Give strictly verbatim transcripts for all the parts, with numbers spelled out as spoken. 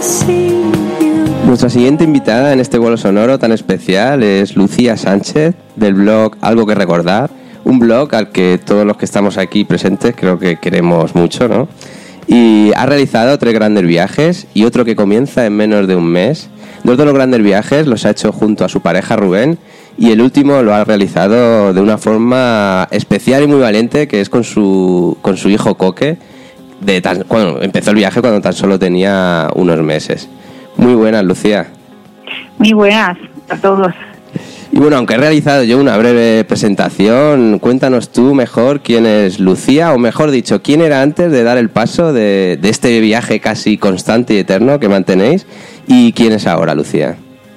Nuestra siguiente invitada en este vuelo sonoro tan especial es Lucía Sánchez, del blog Algo que Recordar, un blog al que todos los que estamos aquí presentes creo que queremos mucho, ¿no? Y ha realizado tres grandes viajes y otro que comienza en menos de un mes. Dos de los grandes viajes los ha hecho junto a su pareja Rubén, y el último lo ha realizado de una forma especial y muy valiente, que es con su con su hijo Coque. De tan, bueno, empezó el viaje cuando tan solo tenía unos meses. Muy buenas, Lucía. Muy buenas a todos. Y bueno, aunque he realizado yo una breve presentación, cuéntanos tú mejor quién es Lucía, o mejor dicho, quién era antes de dar el paso de, de este viaje casi constante y eterno que mantenéis, y quién es ahora, Lucía.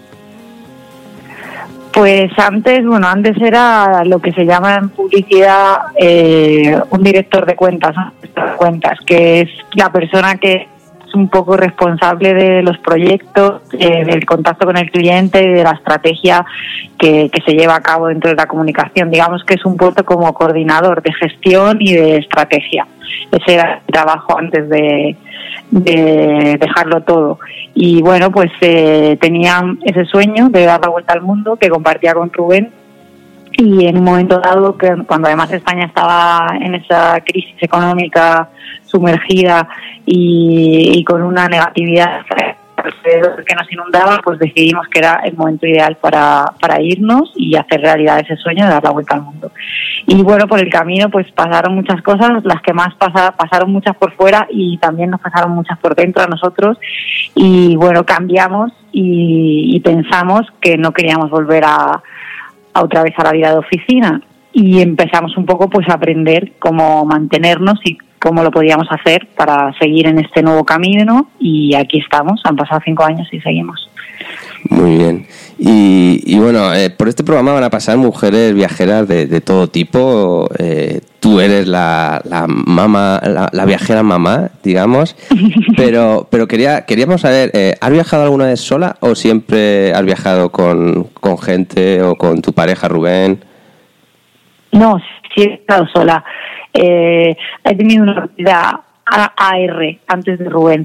Pues antes, bueno, antes era lo que se llama en publicidad eh, un director de cuentas, ¿no? De cuentas, que es la persona que es un poco responsable de los proyectos, eh, del contacto con el cliente y de la estrategia que, que se lleva a cabo dentro de la comunicación. Digamos que es un puesto como coordinador de gestión y de estrategia. Ese era el trabajo antes de, de dejarlo todo. Y bueno, pues eh, tenía ese sueño de dar la vuelta al mundo que compartía con Rubén. Y en un momento dado, que cuando además España estaba en esa crisis económica sumergida y, y con una negatividad alrededor que nos inundaba, pues decidimos que era el momento ideal para, para irnos y hacer realidad ese sueño de dar la vuelta al mundo. Y bueno, por el camino pues pasaron muchas cosas, las que más pasa, pasaron muchas por fuera y también nos pasaron muchas por dentro a nosotros. Y bueno, cambiamos y, y pensamos que no queríamos volver a a otra vez a la vida de oficina, y empezamos un poco pues a aprender cómo mantenernos y cómo lo podíamos hacer para seguir en este nuevo camino, y aquí estamos, han pasado cinco años y seguimos. Muy bien. Y, y bueno, eh, por este programa van a pasar mujeres viajeras de, de todo tipo. Eh, tú eres la, la mamá, la, la viajera mamá, digamos. Pero pero quería queríamos saber, eh, ¿has viajado alguna vez sola o siempre has viajado con, con gente o con tu pareja Rubén? No, sí he estado sola. Eh, he tenido una vida A R antes de Rubén.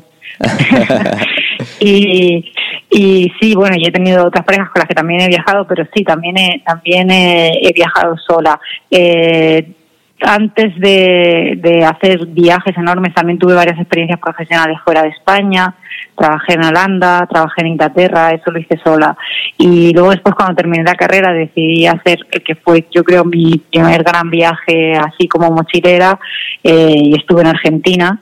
y y sí, bueno, yo he tenido otras parejas con las que también he viajado, pero sí, también he, también he, he viajado sola. Eh, antes de, de hacer viajes enormes también tuve varias experiencias profesionales fuera de España. Trabajé en Holanda, trabajé en Inglaterra, eso lo hice sola. Y luego después, cuando terminé la carrera, decidí hacer el que fue, yo creo, mi primer gran viaje así como mochilera, eh, y estuve en Argentina.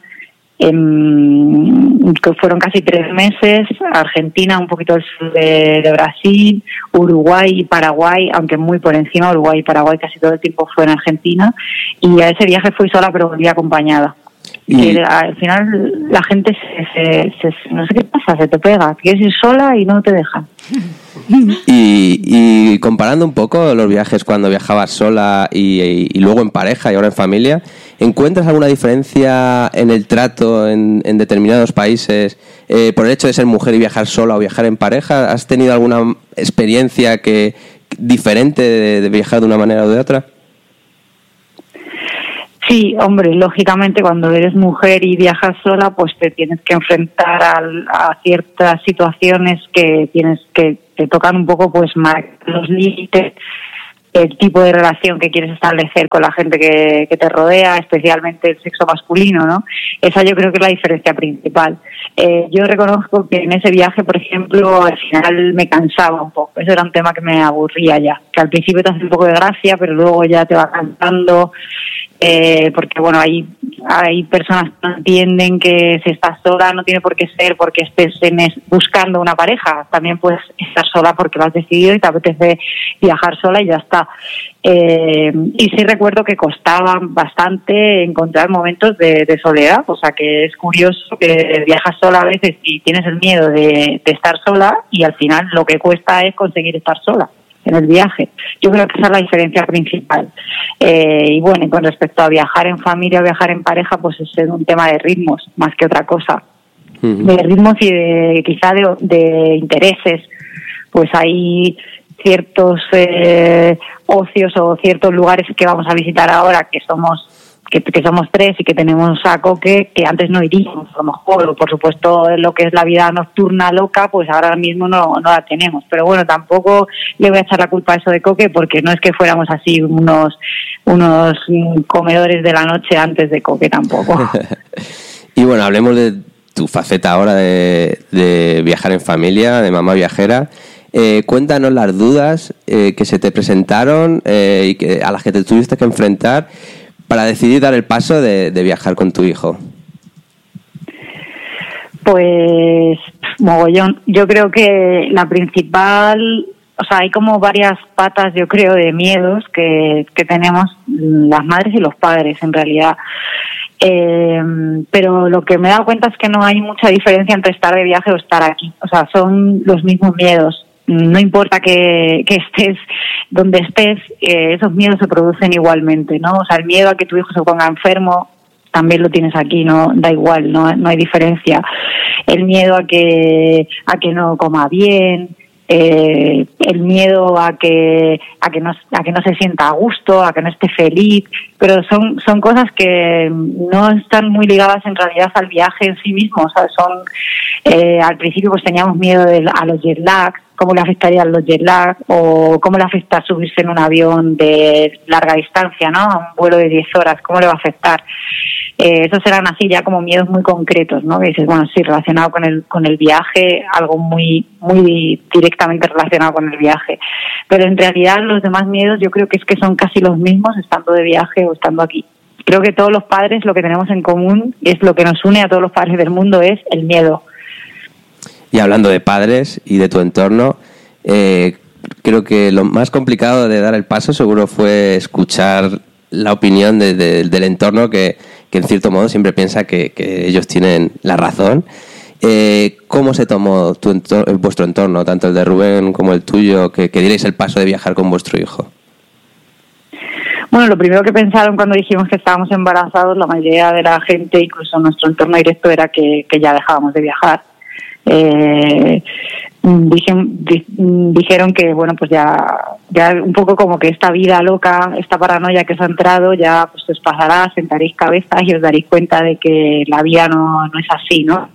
En, que fueron casi tres meses, Argentina, un poquito del sur de, de Brasil, Uruguay y Paraguay, aunque muy por encima, Uruguay y Paraguay casi todo el tiempo fue en Argentina, y a ese viaje fui sola pero volví acompañada. Y eh, al final la gente se, se, se, no sé qué pasa, se te pega, quieres ir sola y no te dejan. Y, y comparando un poco los viajes cuando viajabas sola y, y, y luego en pareja y ahora en familia, ¿encuentras alguna diferencia en el trato en, en determinados países eh, por el hecho de ser mujer y viajar sola o viajar en pareja? ¿Has tenido alguna experiencia que diferente de, de viajar de una manera o de otra? Sí, hombre, lógicamente cuando eres mujer y viajas sola, pues te tienes que enfrentar a, a ciertas situaciones que tienes que te tocan un poco, pues marcar los límites, el tipo de relación que quieres establecer con la gente que, que te rodea, especialmente el sexo masculino, ¿no? Esa yo creo que es la diferencia principal. Eh, yo reconozco que en ese viaje, por ejemplo, al final me cansaba un poco. Eso era un tema que me aburría ya, que al principio te hace un poco de gracia, pero luego ya te va cansando. Eh, porque bueno, hay hay personas que no entienden que si estás sola no tiene por qué ser porque estés en es, buscando una pareja, también puedes estar sola porque lo has decidido y te apetece viajar sola y ya está. Eh, y sí recuerdo que costaba bastante encontrar momentos de, de soledad, o sea que es curioso que viajas sola a veces y tienes el miedo de, de estar sola, y al final lo que cuesta es conseguir estar sola en el viaje. Yo creo que esa es la diferencia principal. Eh, y bueno, y con respecto a viajar en familia o viajar en pareja, pues es un tema de ritmos más que otra cosa. Uh-huh. De ritmos y de, quizá de, de intereses. Pues hay ciertos eh, ocios o ciertos lugares que vamos a visitar ahora que somos que, que somos tres y que tenemos a Coque, que antes no iríamos, a lo mejor, por supuesto, lo que es la vida nocturna loca, pues ahora mismo no, no la tenemos. Pero bueno, tampoco le voy a echar la culpa a eso de Coque, porque no es que fuéramos así unos, unos comedores de la noche antes de Coque tampoco. Y bueno, hablemos de tu faceta ahora de, de viajar en familia, de mamá viajera. Eh, cuéntanos las dudas eh, que se te presentaron eh, y que, a las que te tuviste que enfrentar para decidir dar el paso de, de viajar con tu hijo. Pues, mogollón. Yo creo que la principal, o sea, hay como varias patas, yo creo, de miedos que, que tenemos las madres y los padres, en realidad. Eh, pero lo que me he dado cuenta es que no hay mucha diferencia entre estar de viaje o estar aquí. O sea, son los mismos miedos. No importa que, que estés donde estés, eh, esos miedos se producen igualmente, ¿no? O sea, el miedo a que tu hijo se ponga enfermo también lo tienes aquí, no da igual, no, no hay diferencia. El miedo a que a que no coma bien, eh, el miedo a que a que no a que no se sienta a gusto, a que no esté feliz, pero son son cosas que no están muy ligadas en realidad al viaje en sí mismo. O sea, son eh, al principio pues teníamos miedo de, a los jet lags, cómo le afectarían los jet lag o cómo le afecta subirse en un avión de larga distancia, ¿no? A un vuelo de diez horas, cómo le va a afectar. Eh, esos eran así ya como miedos muy concretos, ¿no? Que dices, bueno, sí, relacionado con el con el viaje, algo muy muy directamente relacionado con el viaje. Pero en realidad los demás miedos yo creo que es que son casi los mismos estando de viaje o estando aquí. Creo que todos los padres lo que tenemos en común, es lo que nos une a todos los padres del mundo, es el miedo. Y hablando de padres y de tu entorno, eh, creo que lo más complicado de dar el paso seguro fue escuchar la opinión de, de, del entorno que, que en cierto modo siempre piensa que, que ellos tienen la razón. Eh, ¿Cómo se tomó tu entor- vuestro entorno, tanto el de Rubén como el tuyo, que, que dierais el paso de viajar con vuestro hijo? Bueno, lo primero que pensaron cuando dijimos que estábamos embarazados, la mayoría de la gente, incluso nuestro entorno directo, era que, que ya dejábamos de viajar. Eh, dijeron, dijeron que bueno, pues ya ya un poco como que esta vida loca, esta paranoia que os ha entrado, ya pues os pasará, sentaréis cabeza y os daréis cuenta de que la vida no, no es así, ¿no?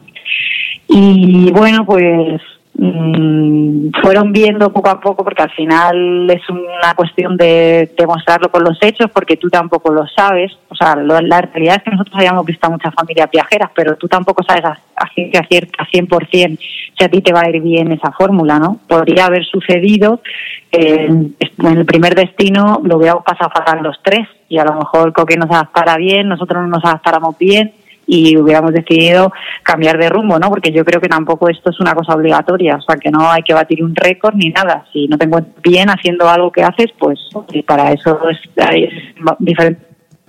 Y bueno, pues mmm, fueron viendo poco a poco, porque al final es una cuestión de demostrarlo con los hechos, porque tú tampoco lo sabes. O sea, lo, la realidad es que nosotros habíamos visto a muchas familias viajeras, pero tú tampoco sabes a, a ciencia cierta, cien por ciento, si a ti te va a ir bien esa fórmula, ¿no? Podría haber sucedido, eh, en el primer destino lo hubiéramos pasado fatal los tres, y a lo mejor Coque nos adaptara bien, nosotros no nos adaptáramos bien, y hubiéramos decidido cambiar de rumbo, ¿no? Porque yo creo que tampoco esto es una cosa obligatoria, o sea, que no hay que batir un récord ni nada. Si no te encuentras bien haciendo algo que haces, pues para eso es, es diferente.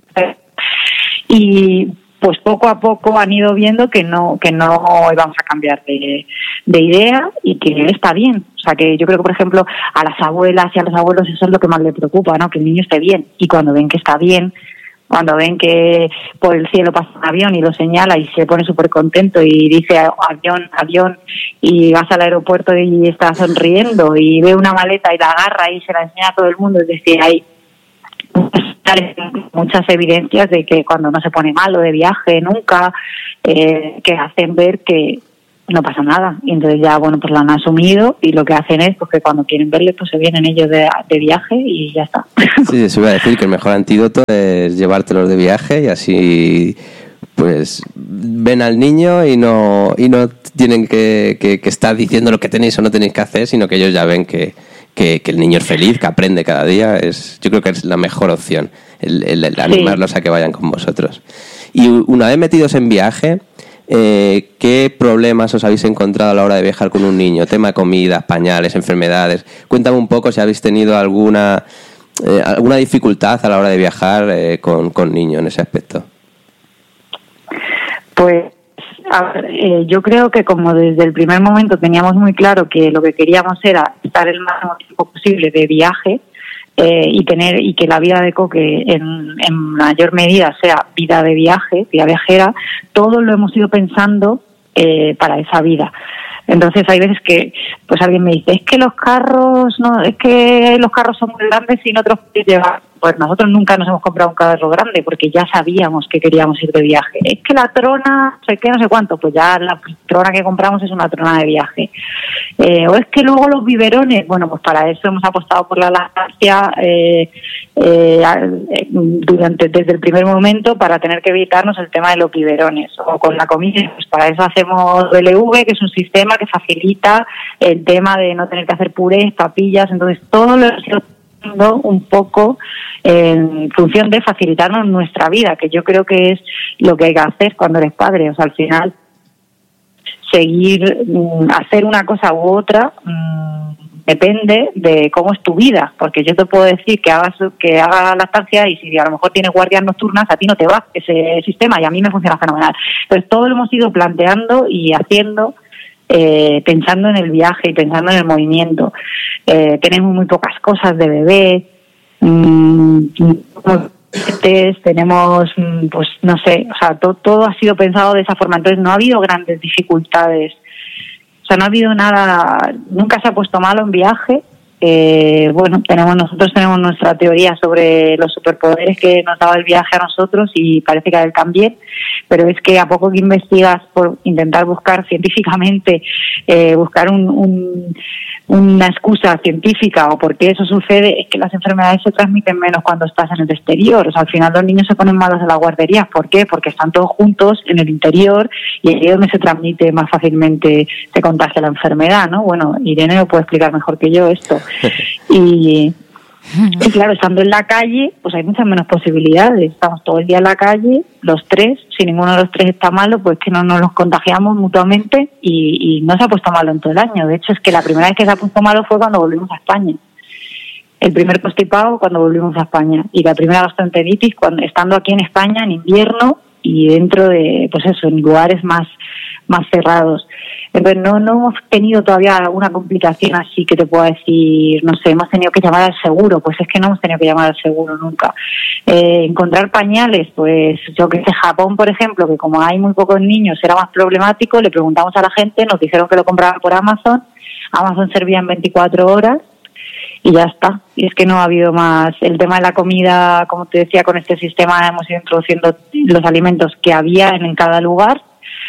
Y pues poco a poco han ido viendo que no que no íbamos a cambiar de, de idea y que está bien. O sea, que yo creo que, por ejemplo, a las abuelas y a los abuelos eso es lo que más les preocupa, ¿no? Que el niño esté bien. Y cuando ven que está bien, cuando ven que por el cielo pasa un avión y lo señala y se pone súper contento y dice avión, avión, y vas al aeropuerto y está sonriendo y ve una maleta y la agarra y se la enseña a todo el mundo, es decir, hay muchas evidencias de que cuando no se pone malo de viaje nunca, eh, que hacen ver que no pasa nada, y entonces ya bueno pues lo han asumido y lo que hacen es pues que cuando quieren verle pues se vienen ellos de, de viaje y ya está. Sí, se iba a decir que el mejor antídoto es llevártelos de viaje y así pues ven al niño y no y no tienen que, que, que estar diciendo lo que tenéis o no tenéis que hacer, sino que ellos ya ven que, que, que el niño es feliz, que aprende cada día. Es, yo creo que es la mejor opción, el, el, el animarlos sí. a que vayan con vosotros. Y una vez metidos en viaje, Eh, ¿qué problemas os habéis encontrado a la hora de viajar con un niño? Tema de comidas, pañales, enfermedades. Cuéntame un poco si habéis tenido alguna eh, alguna dificultad a la hora de viajar eh, con, con niños en ese aspecto. Pues a ver, eh, yo creo que como desde el primer momento teníamos muy claro que lo que queríamos era estar el máximo tiempo posible de viaje, Eh, y tener y que la vida de Coque en, en mayor medida sea vida de viaje, vida viajera, todo lo hemos ido pensando eh, para esa vida. Entonces hay veces que pues alguien me dice, es que los carros no es que los carros son muy grandes y no te los puedes llevar. pues nosotros nunca nos hemos comprado un carro grande porque ya sabíamos que queríamos ir de viaje. Es que la trona, sé qué, no sé cuánto, pues ya la trona que compramos es una trona de viaje. Eh, o es que luego los biberones, bueno, pues para eso hemos apostado por la lactancia eh, eh, durante desde el primer momento para tener que evitarnos el tema de los biberones. O con la comida, pues para eso hacemos B L V, que es un sistema que facilita el tema de no tener que hacer purés, papillas, entonces todo lo un poco en función de facilitarnos nuestra vida, que yo creo que es lo que hay que hacer cuando eres padre. O sea, al final seguir, hacer una cosa u otra mmm, depende de cómo es tu vida, porque yo te puedo decir que hagas que haga lactancia y si a lo mejor tienes guardias nocturnas, a ti no te va ese sistema y a mí me funciona fenomenal. Entonces todo lo hemos ido planteando y haciendo Eh, pensando en el viaje y pensando en el movimiento. Eh, tenemos muy pocas cosas de bebé, mmm, tenemos, pues no sé, o sea, to, todo ha sido pensado de esa forma, entonces no ha habido grandes dificultades, o sea, no ha habido nada, nunca se ha puesto malo en viaje. Eh, bueno, tenemos nosotros tenemos nuestra teoría sobre los superpoderes que nos daba el viaje a nosotros y parece que a él también, pero es que a poco que investigas por intentar buscar científicamente, eh, buscar un, un, una excusa científica o por qué eso sucede, es que las enfermedades se transmiten menos cuando estás en el exterior. O sea, al final los niños se ponen malos en las guarderías. ¿Por qué? Porque están todos juntos en el interior y ahí es donde se transmite más fácilmente, se contagia la enfermedad, ¿no? Bueno, Irene lo puede explicar mejor que yo esto. Y... Y claro, estando en la calle, pues hay muchas menos posibilidades. Estamos todo el día en la calle, los tres, si ninguno de los tres está malo, pues que no nos los contagiamos mutuamente y, y no se ha puesto malo en todo el año. De hecho, es que la primera vez que se ha puesto malo fue cuando volvimos a España. El primer constipado cuando volvimos a España y la primera gastroenteritis cuando estando aquí en España en invierno y dentro de, pues eso, en lugares más, más cerrados. Entonces no, no hemos tenido todavía una complicación así que te pueda decir, no sé, hemos tenido que llamar al seguro, pues es que no hemos tenido que llamar al seguro nunca. Eh, encontrar pañales, pues yo que sé, Japón, por ejemplo, que como hay muy pocos niños era más problemático, le preguntamos a la gente, nos dijeron que lo compraban por Amazon, Amazon servía en veinticuatro horas y ya está. Y es que no ha habido más. El tema de la comida, como te decía, con este sistema hemos ido introduciendo los alimentos que había en cada lugar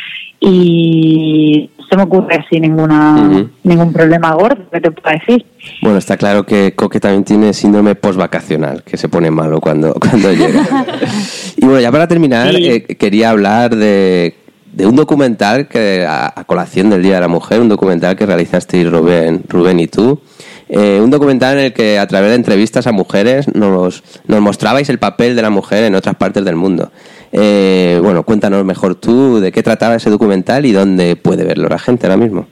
y se me ocurre así ninguna uh-huh. ningún problema gordo que te pueda decir. Bueno, está claro que Coque también tiene síndrome postvacacional, que se pone malo cuando, cuando llega. Y bueno, ya para terminar, sí. eh, quería hablar de, de un documental que a, a colación del Día de la Mujer, un documental que realizasteis Rubén, Rubén y tú. Eh, un documental en el que a través de entrevistas a mujeres nos, nos mostrabais el papel de la mujer en otras partes del mundo. Eh, bueno, cuéntanos mejor tú de qué trataba ese documental y dónde puede verlo la gente ahora mismo.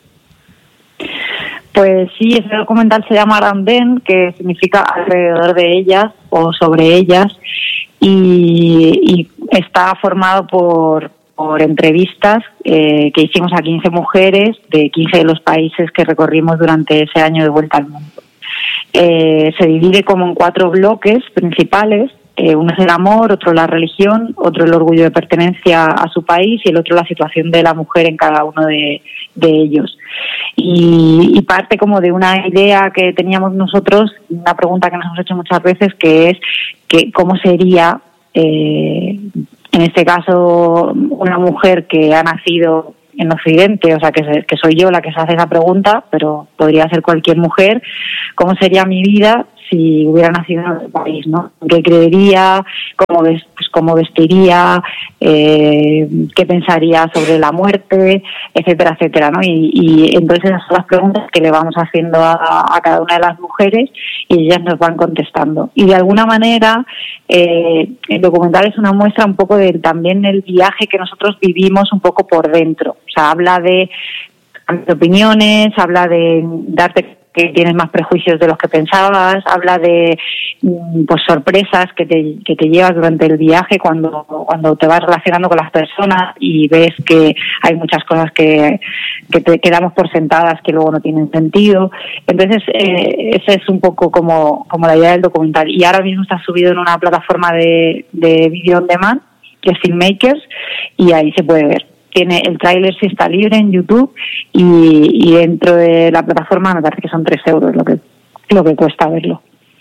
Pues sí, ese documental se llama Around Them, que significa alrededor de ellas o sobre ellas, y, y está formado por, por entrevistas eh, que hicimos a quince mujeres de quince de los países que recorrimos durante ese año de vuelta al mundo. Eh, se divide como en cuatro bloques principales. Eh, uno es el amor, otro la religión, otro el orgullo de pertenencia a su país y el otro la situación de la mujer en cada uno de, de ellos. Y, y parte como de una idea que teníamos nosotros, una pregunta que nos hemos hecho muchas veces, que es que cómo sería, eh, en este caso, una mujer que ha nacido en Occidente, o sea, que, que soy yo la que se hace esa pregunta, pero podría ser cualquier mujer, ¿cómo sería mi vida si hubiera nacido en otro país, ¿no? ¿Qué creería? ¿Cómo, ves, pues, cómo vestiría? Eh, ¿Qué pensaría sobre la muerte? Etcétera, etcétera, ¿no? Y, y entonces esas son las preguntas que le vamos haciendo a, a cada una de las mujeres y ellas nos van contestando. Y de alguna manera eh, el documental es una muestra un poco de también el viaje que nosotros vivimos un poco por dentro. O sea, habla de, de opiniones, habla de darte que tienes más prejuicios de los que pensabas, habla de pues sorpresas que te, que te llevas durante el viaje cuando, cuando te vas relacionando con las personas y ves que hay muchas cosas que, que te quedamos por sentadas que luego no tienen sentido. Entonces, eh, esa es un poco como, como la idea del documental. Y ahora mismo está subido en una plataforma de, de video on demand, que es Filmmakers, y ahí se puede ver. Tiene el tráiler, sí está libre en YouTube y, y dentro de la plataforma me parece que son tres euros lo que lo que cuesta verlo.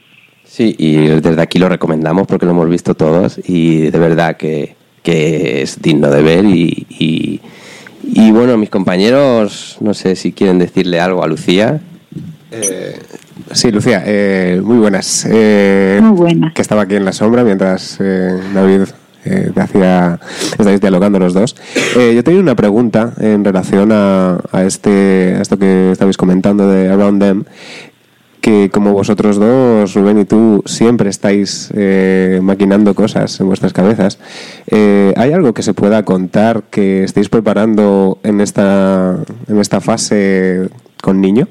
Sí, y desde aquí lo recomendamos porque lo hemos visto todos y de verdad que, que es digno de ver y, y, y bueno, mis compañeros, no sé si quieren decirle algo a Lucía. Eh, sí, Lucía, eh, muy buenas. Eh, muy buenas. Que estaba aquí en la sombra mientras eh, David eh, te hacía, estáis dialogando los dos. Eh, yo tenía una pregunta en relación a, a, este, a esto que estabais comentando de Around Them, que como vosotros dos, Rubén y tú, siempre estáis eh, maquinando cosas en vuestras cabezas. Eh, ¿Hay algo que se pueda contar que estéis preparando en esta, en esta fase con niño?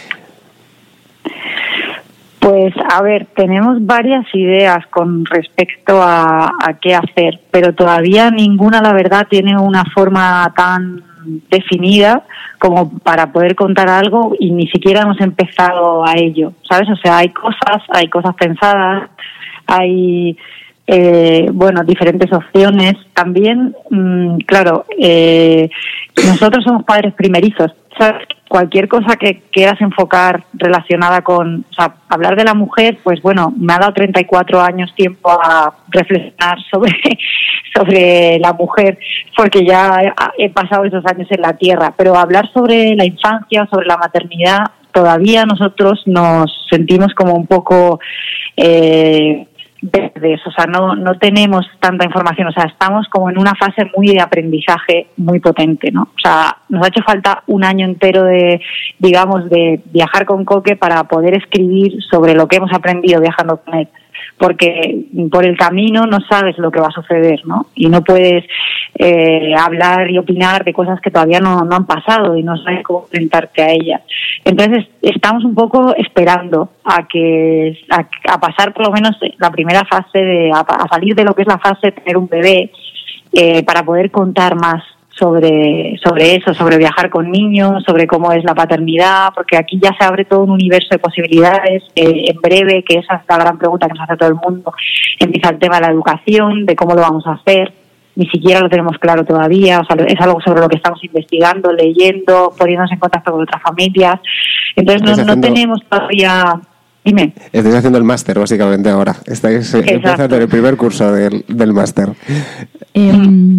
Pues a ver, tenemos varias ideas con respecto a, a qué hacer, pero todavía ninguna, la verdad, tiene una forma tan definida como para poder contar algo y ni siquiera hemos empezado a ello, ¿sabes? O sea, hay cosas, hay cosas pensadas, hay, eh, bueno, diferentes opciones. También, mmm, claro, eh, nosotros somos padres primerizos, ¿sabes? Cualquier cosa que quieras enfocar relacionada con, o sea, hablar de la mujer, pues bueno, me ha dado treinta y cuatro años tiempo a reflexionar sobre, sobre la mujer, porque ya he pasado esos años en la tierra, pero hablar sobre la infancia, sobre la maternidad, todavía nosotros nos sentimos como un poco eh, verdes, o sea, no, no tenemos tanta información, o sea, estamos como en una fase muy de aprendizaje muy potente, ¿no? O sea, nos ha hecho falta un año entero de, digamos, de viajar con Coque para poder escribir sobre lo que hemos aprendido viajando con él, porque por el camino no sabes lo que va a suceder, ¿no? Y no puedes eh, hablar y opinar de cosas que todavía no, no han pasado y no sabes cómo enfrentarte a ellas. Entonces estamos un poco esperando a que a, a pasar por lo menos la primera fase de a, a salir de lo que es la fase de tener un bebé eh, para poder contar más sobre sobre eso, sobre viajar con niños, sobre cómo es la paternidad, porque aquí ya se abre todo un universo de posibilidades. Eh, en breve, que esa es la gran pregunta que nos hace todo el mundo, empieza el tema de la educación, de cómo lo vamos a hacer. Ni siquiera lo tenemos claro todavía, o sea, es algo sobre lo que estamos investigando, leyendo, poniéndonos en contacto con otras familias. Entonces no, haciendo... no tenemos todavía... Dime. Estáis haciendo el máster, básicamente, ahora. Estáis empezando el primer curso del, del máster. Eh,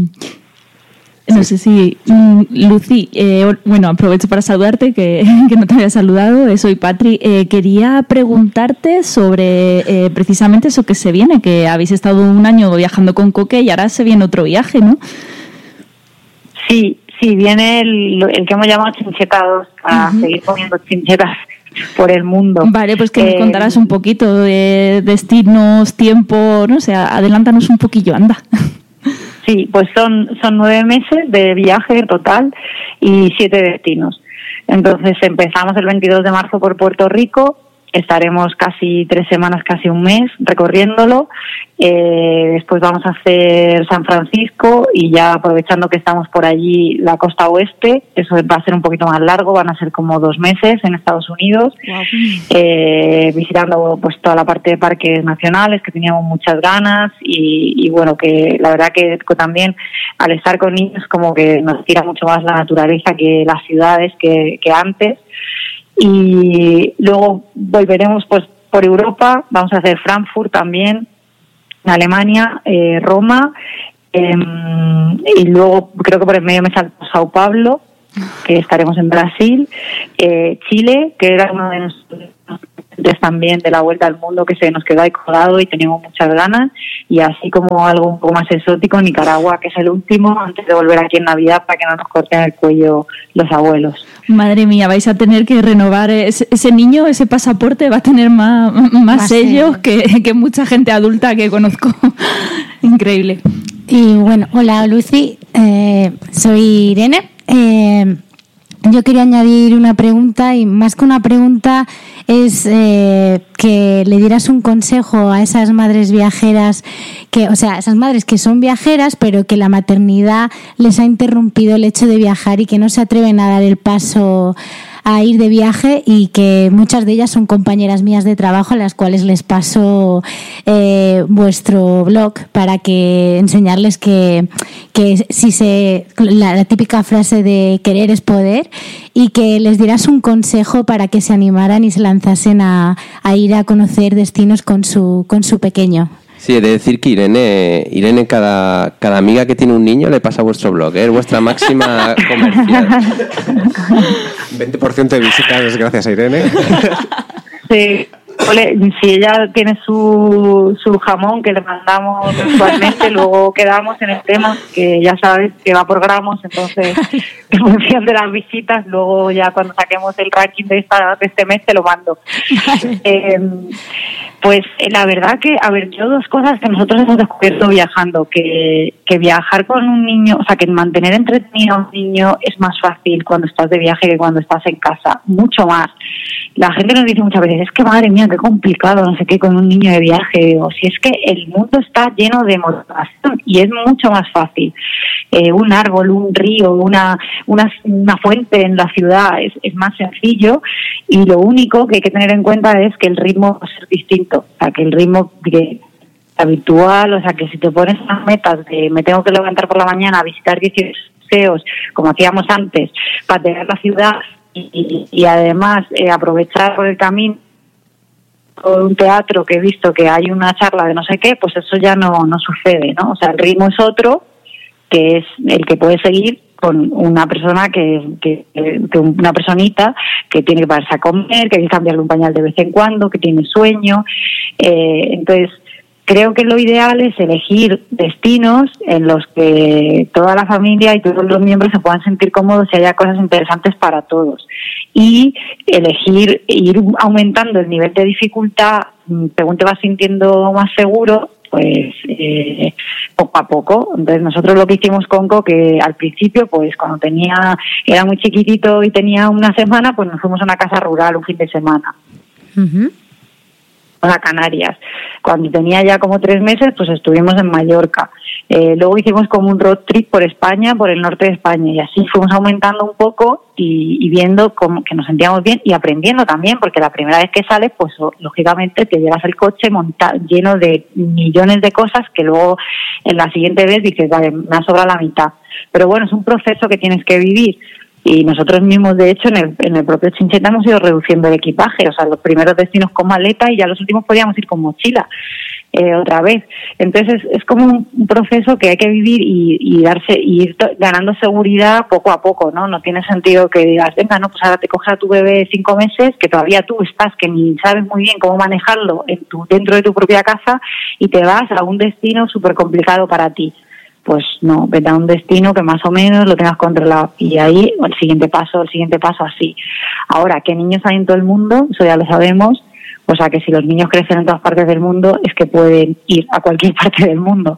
no sí. sé si... Lucy, eh, bueno, aprovecho para saludarte, que, que no te había saludado. Eh, soy Patri. Eh, quería preguntarte sobre eh, precisamente eso que se viene, que habéis estado un año viajando con Coque y ahora se viene otro viaje, ¿no? Sí, sí, viene el, el que hemos llamado chinchetados, a uh-huh. seguir poniendo chinchetas por el mundo. Vale, pues que eh, nos contarás un poquito de destinos, tiempo, no sé, adelántanos un poquillo, anda. Sí, pues son son nueve meses de viaje en total y siete destinos. Entonces empezamos el veintidós de marzo por Puerto Rico, estaremos casi tres semanas, casi un mes recorriéndolo. Eh, después vamos a hacer San Francisco y ya aprovechando que estamos por allí la costa oeste, eso va a ser un poquito más largo, van a ser como dos meses en Estados Unidos, wow. eh, visitando pues toda la parte de parques nacionales que teníamos muchas ganas y, y bueno, que la verdad que también al estar con niños como que nos tira mucho más la naturaleza que las ciudades que, que antes. Y luego volveremos pues por Europa, vamos a hacer Frankfurt también, Alemania, eh, Roma, eh, y luego creo que por el medio me salto Sao Paulo, que estaremos en Brasil, eh, Chile, que era uno de nuestros también de la vuelta al mundo que se nos quedó ahí colgado y teníamos muchas ganas, y así como algo un poco más exótico, Nicaragua, que es el último antes de volver aquí en Navidad para que no nos corten el cuello los abuelos. Madre mía, vais a tener que renovar ese, ese niño, ese pasaporte va a tener más, más sellos que, que mucha gente adulta que conozco. Increíble. Y bueno, hola Lucy, eh, soy Irene. Eh, yo quería añadir una pregunta, y más que una pregunta es eh, que le dieras un consejo a esas madres viajeras, que, o sea, esas madres que son viajeras pero que la maternidad les ha interrumpido el hecho de viajar y que no se atreven a dar el paso a ir de viaje y que muchas de ellas son compañeras mías de trabajo a las cuales les paso eh, vuestro blog para que enseñarles que, que si se la, la típica frase de querer es poder y que les dieras un consejo para que se animaran y se lanzasen a, a ir a conocer destinos con su, con su pequeño. Sí, he de decir que Irene, Irene cada, cada amiga que tiene un niño le pasa a vuestro blog, ¿eh? Es vuestra máxima comercial. veinte por ciento de visitas gracias a Irene. Sí. Ole, si ella tiene su, su jamón que le mandamos mensualmente, luego quedamos en el tema, que ya sabes que va por gramos, entonces en función de las visitas, luego ya cuando saquemos el ranking de, esta, de este mes te lo mando. Eh, pues la verdad que, a ver, yo dos cosas que nosotros hemos descubierto viajando, que, que viajar con un niño, o sea, que mantener entretenido a un niño es más fácil cuando estás de viaje que cuando estás en casa, mucho más. La gente nos dice muchas veces, es que madre mía, qué complicado, no sé qué, con un niño de viaje, o si es que el mundo está lleno de motivación y es mucho más fácil. Eh, un árbol, un río, una, una, una fuente en la ciudad es, es más sencillo, y lo único que hay que tener en cuenta es que el ritmo va a ser distinto, o sea, que el ritmo que habitual, o sea, que si te pones unas metas de me tengo que levantar por la mañana a visitar dieciocho museos, como hacíamos antes, para tener la ciudad, Y, y además eh, aprovechar por el camino un teatro que he visto que hay una charla de no sé qué, pues eso ya no, no sucede, ¿no? O sea, el ritmo es otro, que es el que puedes seguir con una persona que, que, que una personita que tiene que pararse a comer, que hay que cambiarle un pañal de vez en cuando, que tiene sueño. Eh, entonces, creo que lo ideal es elegir destinos en los que toda la familia y todos los miembros se puedan sentir cómodos y haya cosas interesantes para todos. Y elegir, ir aumentando el nivel de dificultad según te vas sintiendo más seguro, pues eh, poco a poco. Entonces nosotros lo que hicimos con Co, que al principio, pues cuando tenía era muy chiquitito y tenía una semana, pues nos fuimos a una casa rural un fin de semana. Uh-huh. A Canarias. Cuando tenía ya como tres meses, pues estuvimos en Mallorca. Eh, luego hicimos como un road trip por España, por el norte de España, y así fuimos aumentando un poco y, y viendo cómo, que nos sentíamos bien y aprendiendo también, porque la primera vez que sales, pues lógicamente te llevas el coche monta- lleno de millones de cosas que luego en la siguiente vez dices, vale, me ha sobrado la mitad. Pero bueno, es un proceso que tienes que vivir. Y nosotros mismos, de hecho, en el, en el propio Chincheta hemos ido reduciendo el equipaje. O sea, los primeros destinos con maleta y ya los últimos podíamos ir con mochila eh, otra vez. Entonces, es, es como un, un proceso que hay que vivir y, y darse y ir to- ganando seguridad poco a poco, ¿no? No tiene sentido que digas, venga, no, pues ahora te coges a tu bebé cinco meses, que todavía tú estás, que ni sabes muy bien cómo manejarlo en tu, dentro de tu propia casa, y te vas a un destino súper complicado para ti. Pues no, vete a un destino que más o menos lo tengas controlado. Y ahí el siguiente paso, el siguiente paso así. Ahora, ¿qué niños hay en todo el mundo? Eso ya lo sabemos. O sea, que si los niños crecen en todas partes del mundo, es que pueden ir a cualquier parte del mundo.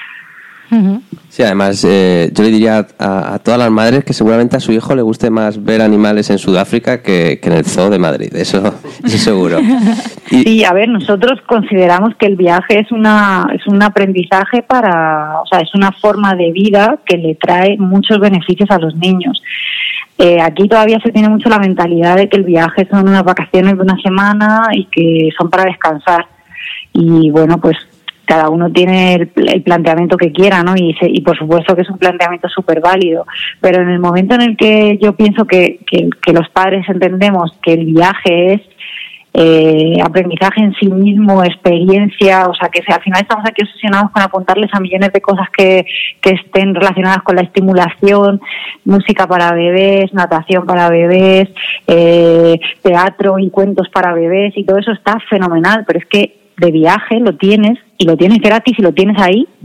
Sí, además, eh, yo le diría a, a todas las madres que seguramente a su hijo le guste más ver animales en Sudáfrica que, que en el Zoo de Madrid, eso, eso seguro. Y, sí, a ver, nosotros consideramos que el viaje es una es un aprendizaje para, o sea, es una forma de vida que le trae muchos beneficios a los niños. Eh, aquí todavía se tiene mucho la mentalidad de que el viaje son unas vacaciones de una semana y que son para descansar. Y bueno, pues cada uno tiene el, el planteamiento que quiera, ¿no? Y, se, y por supuesto que es un planteamiento súper válido. Pero en el momento en el que yo pienso que, que, que los padres entendemos que el viaje es eh, aprendizaje en sí mismo, experiencia, o sea, que si al final estamos aquí obsesionados con apuntarles a millones de cosas que, que estén relacionadas con la estimulación, música para bebés, natación para bebés, eh, teatro y cuentos para bebés, y todo eso está fenomenal, pero es que de viaje lo tienes, y lo tienes gratis y lo tienes ahí